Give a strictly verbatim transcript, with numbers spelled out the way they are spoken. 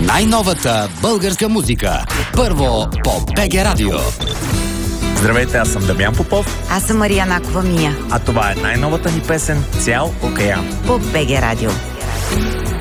Най-новата българска музика. Първо по БГ Радио. Здравейте, аз съм Дамян Попов. Аз съм Мария Накова Мия. А това е най-новата ни песен "Цял океан" по БГ Радио.